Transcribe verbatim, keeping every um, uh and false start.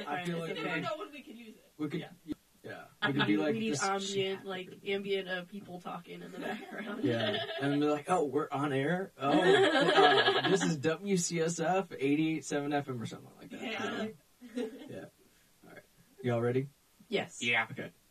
fine. I feel like It's we okay. could, know when we can use it. we could Yeah. yeah, we could be like we need this ambient, chat. like ambient of people talking in the background. Yeah, and they're like, oh, we're on air. Oh, uh, this is W C S F eighty-eight point seven F M or something like that. I don't know. Yeah. Yeah. All right, y'all ready? Yes. Yeah. Okay.